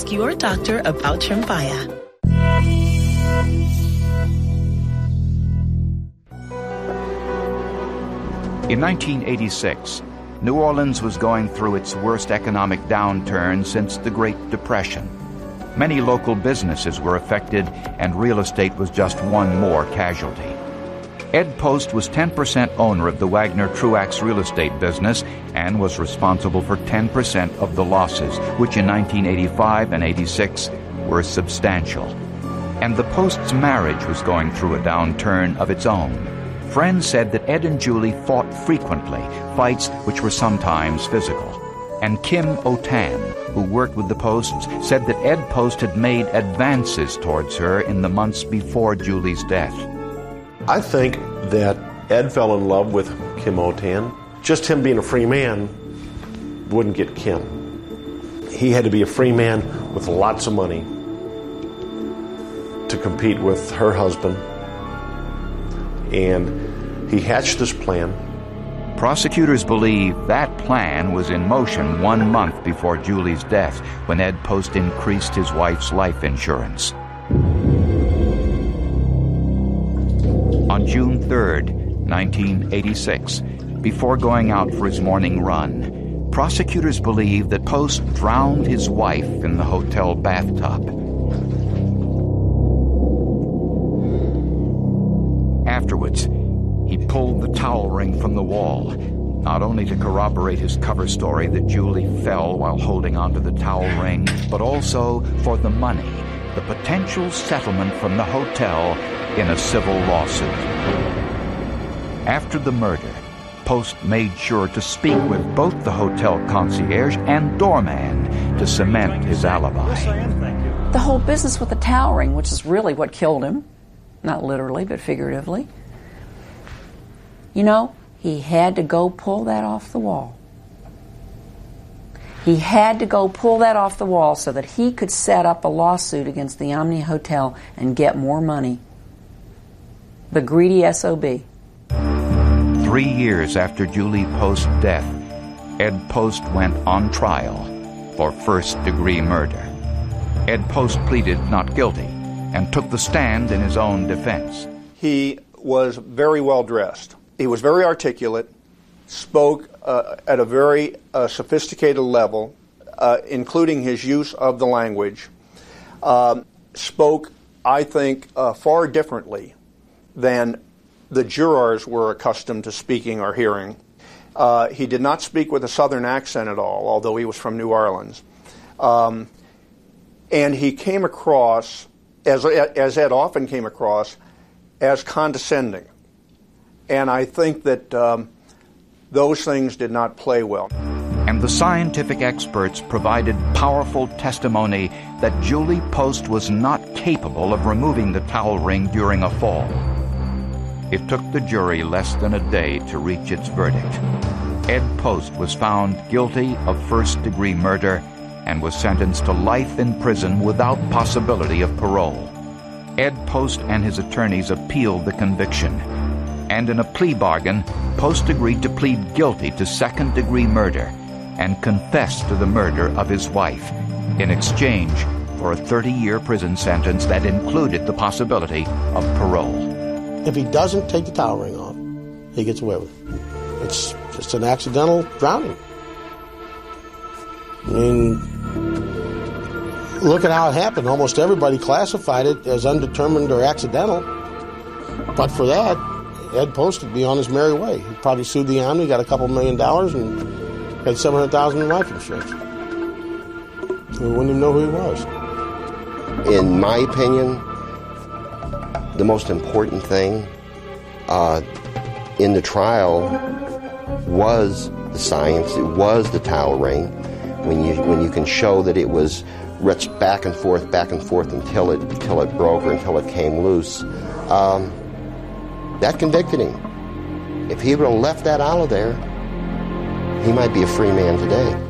Ask your doctor about Tremfya. In 1986, New Orleans was going through its worst economic downturn since the Great Depression. Many local businesses were affected, and real estate was just one more casualty. Ed Post was 10% owner of the Wagner Truax real estate business and was responsible for 10% of the losses, which in 1985 and 86 were substantial. And the Post's marriage was going through a downturn of its own. Friends said that Ed and Julie fought frequently, fights which were sometimes physical. And Kim Otan, who worked with the Posts, said that Ed Post had made advances towards her in the months before Julie's death. I think that Ed fell in love with Kim Otan. Just him being a free man wouldn't get Kim. He had to be a free man with lots of money to compete with her husband. And he hatched this plan. Prosecutors believe that plan was in motion 1 month before Julie's death, when Ed Post increased his wife's life insurance. On June 3rd, 1986, before going out for his morning run, prosecutors believe that Post drowned his wife in the hotel bathtub. Afterwards, he pulled the towel ring from the wall, not only to corroborate his cover story that Julie fell while holding onto the towel ring, but also for the money, the potential settlement from the hotel in a civil lawsuit. After the murder, Post made sure to speak with both the hotel concierge and doorman to cement his alibi. The whole business with the towel ring, which is really what killed him, not literally, but figuratively. You know, he had to go pull that off the wall. He had to go pull that off the wall so that he could set up a lawsuit against the Omni Hotel and get more money. The greedy SOB. 3 years after Julie Post's death, Ed Post went on trial for first-degree murder. Ed Post pleaded not guilty and took the stand in his own defense. He was very well dressed. He was very articulate, spoke at a very sophisticated level, including his use of the language, spoke, I think, far differently than the jurors were accustomed to speaking or hearing. He did not speak with a Southern accent at all, although he was from New Orleans. And he came across, as Ed often came across, as condescending. And I think that those things did not play well. And the scientific experts provided powerful testimony that Julie Post was not capable of removing the towel ring during a fall. It took the jury less than a day to reach its verdict. Ed Post was found guilty of first-degree murder and was sentenced to life in prison without possibility of parole. Ed Post and his attorneys appealed the conviction, and in a plea bargain, Post agreed to plead guilty to second-degree murder and confess to the murder of his wife in exchange for a 30-year prison sentence that included the possibility of parole. If he doesn't take the towel ring off, he gets away with it. It's just an accidental drowning. I mean, look at how it happened. Almost everybody classified it as undetermined or accidental. But for that, Ed Post would be on his merry way. He probably sued the Omni, got a couple $1 million, and had $700,000 in life insurance. We wouldn't even know who he was. In my opinion, the most important thing in the trial was the science. It was the towel ring. When you can show that it was wrenched back and forth until it broke or until it came loose, that convicted him. If he would have left that out of there, he might be a free man today.